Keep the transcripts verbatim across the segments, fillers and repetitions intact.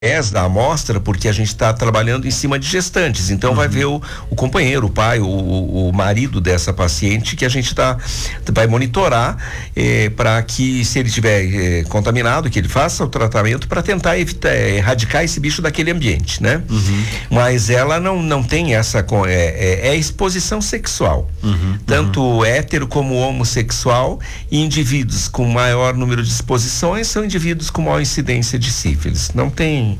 da amostra, porque a gente está trabalhando em cima de gestantes, então uhum. vai ver o, o companheiro, o pai, o, o marido dessa paciente, que a gente tá, vai monitorar eh, para que, se ele estiver eh, contaminado, que ele faça o tratamento para tentar evitar, eh, erradicar esse bicho daquele ambiente, né? Uhum. Mas ela não, não tem essa, é, é, é exposição sexual, uhum. tanto uhum. hétero como homossexual, e indivíduos com maior número de exposições são indivíduos com maior incidência de sífilis. Não tem.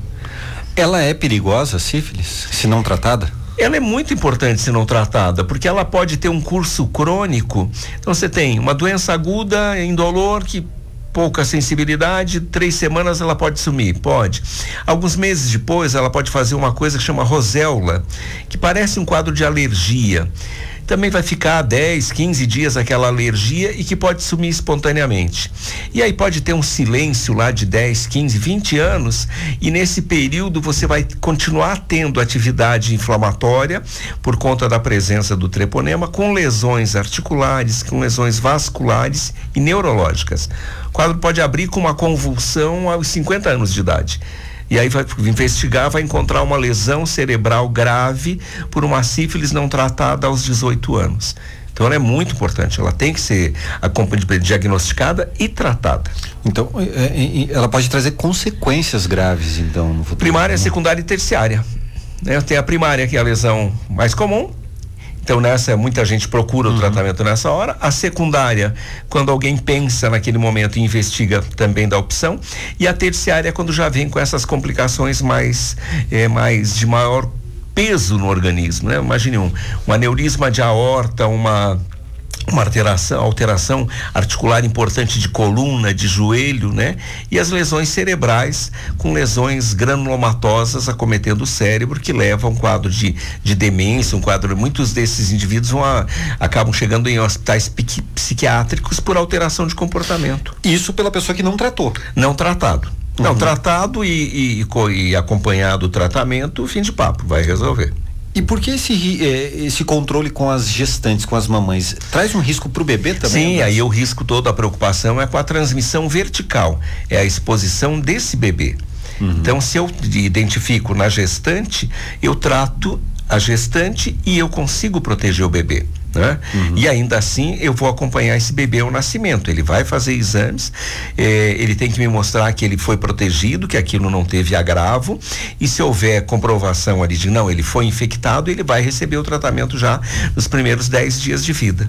Ela é perigosa, a sífilis, se não tratada? Ela é muito importante se não tratada, porque ela pode ter um curso crônico. Então você tem uma doença aguda, indolor, que pouca sensibilidade, três semanas ela pode sumir, pode. Alguns meses depois ela pode fazer uma coisa que chama roséola, que parece um quadro de alergia. Também vai ficar dez, quinze dias aquela alergia e que pode sumir espontaneamente. E aí pode ter um silêncio lá de dez, quinze, vinte anos, e nesse período você vai continuar tendo atividade inflamatória por conta da presença do treponema, com lesões articulares, com lesões vasculares e neurológicas. O quadro pode abrir com uma convulsão aos cinquenta anos de idade. E aí vai investigar, vai encontrar uma lesão cerebral grave por uma sífilis não tratada aos dezoito anos. Então ela é muito importante, ela tem que ser diagnosticada e tratada. Então ela pode trazer consequências graves, então, no futuro. Primária, secundária e terciária. Né? Tem a primária, que é a lesão mais comum. Então nessa, muita gente procura o uhum. tratamento nessa hora. A secundária, quando alguém pensa naquele momento e investiga, também dá opção. E a terciária é quando já vem com essas complicações mais, é, mais de maior peso no organismo, né? Imagine um, um aneurisma de aorta, uma uma alteração, alteração articular importante de coluna, de joelho, né? E as lesões cerebrais, com lesões granulomatosas acometendo o cérebro, que levam a um quadro de, de demência, um quadro, muitos desses indivíduos vão a, acabam chegando em hospitais psiqui, psiquiátricos por alteração de comportamento. Isso pela pessoa que não tratou. Não tratado. Uhum. Não, tratado e, e, e acompanhado o tratamento, fim de papo, vai resolver. E por que esse, esse controle com as gestantes, com as mamães, traz um risco para o bebê também? Sim, aí o risco todo, a preocupação é com a transmissão vertical, é a exposição desse bebê. Uhum. Então, se eu identifico na gestante, eu trato a gestante e eu consigo proteger o bebê. Né? Uhum. E ainda assim eu vou acompanhar esse bebê ao nascimento. Ele vai fazer exames, eh, ele tem que me mostrar que ele foi protegido, que aquilo não teve agravo, e se houver comprovação ali de não, ele foi infectado, ele vai receber o tratamento já nos primeiros dez dias de vida.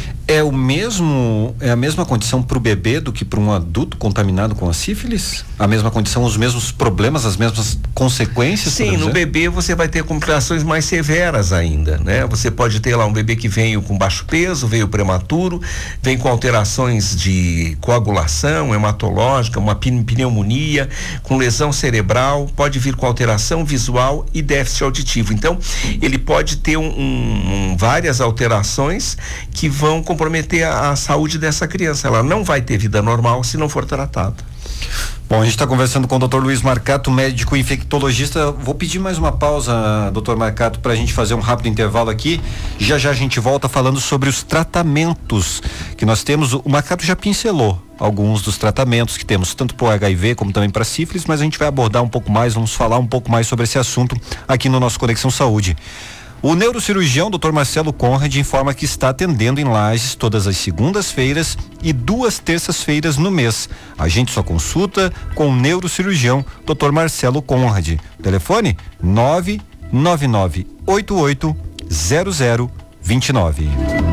É o mesmo, é a mesma condição para o bebê do que para um adulto contaminado com a sífilis? A mesma condição, os mesmos problemas, as mesmas consequências? Sim, no bebê você vai ter complicações mais severas ainda, né? Você pode ter lá um bebê que veio com baixo peso, veio prematuro, vem com alterações de coagulação hematológica, uma pneumonia, com lesão cerebral, pode vir com alteração visual e déficit auditivo. Então, ele pode ter um, um, várias alterações que vão comprometer a, a saúde dessa criança. Ela não vai ter vida normal se não for tratada. Bom, a gente está conversando com o doutor Luiz Marcato, médico infectologista. Vou pedir mais uma pausa, doutor Marcato, para a gente fazer um rápido intervalo aqui. Já já a gente volta falando sobre os tratamentos que nós temos. O Marcato já pincelou alguns dos tratamentos que temos, tanto para o H I V como também para sífilis, mas a gente vai abordar um pouco mais, vamos falar um pouco mais sobre esse assunto aqui no nosso Conexão Saúde. O neurocirurgião doutor Marcelo Conrad informa que está atendendo em Lages todas as segundas-feiras e duas terças-feiras no mês. Agende sua consulta com o neurocirurgião doutor Marcelo Conrad. Telefone nove nove nove oito oito zero zero dois nove.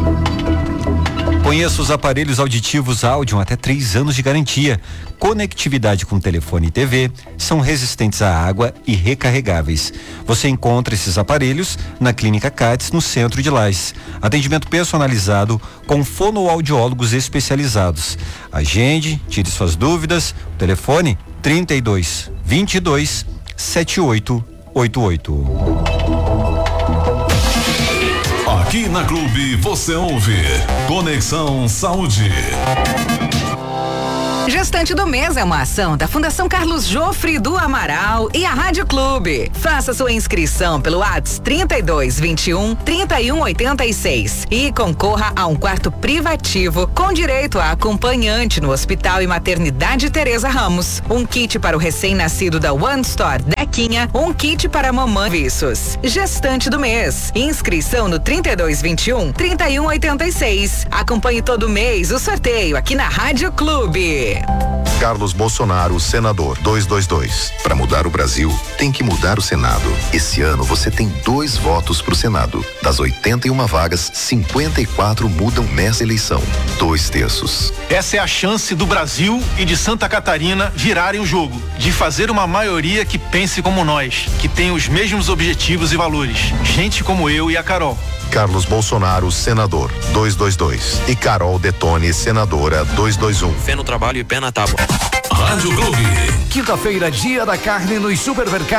Conheça os aparelhos auditivos Audion, até três anos de garantia. Conectividade com telefone e T V, são resistentes à água e recarregáveis. Você encontra esses aparelhos na Clínica Cates, no centro de Lages. Atendimento personalizado com fonoaudiólogos especializados. Agende, tire suas dúvidas. Telefone trinta e dois, vinte e dois, setenta e oito oitenta e oito. Aqui na Clube você ouve Conexão Saúde. Gestante do Mês é uma ação da Fundação Carlos Jofre do Amaral e a Rádio Clube. Faça sua inscrição pelo WhatsApp trinta e dois, vinte e um, trinta e um, oitenta e seis e concorra a um quarto privativo com direito a acompanhante no Hospital e Maternidade Teresa Ramos. Um kit para o recém-nascido da One Store Dequinha, um kit para a mamãe Viços. Gestante do Mês. Inscrição no trinta e dois, vinte e um, trinta e um, oitenta e seis. Acompanhe todo mês o sorteio aqui na Rádio Clube. Carlos Bolsonaro, senador, duzentos e vinte e dois. Para mudar o Brasil, tem que mudar o Senado. Esse ano você tem dois votos pro Senado. Das oitenta e uma vagas, cinquenta e quatro mudam nessa eleição. Dois terços. Essa é a chance do Brasil e de Santa Catarina virarem o jogo, de fazer uma maioria que pense como nós, que tem os mesmos objetivos e valores. Gente como eu e a Carol. Carlos Bolsonaro, senador, duzentos e vinte e dois. E Carol Detone, senadora, duzentos e vinte e um. Fé no trabalho e pé na tábua. Rádio Clube. Quinta-feira, dia da carne nos supermercados.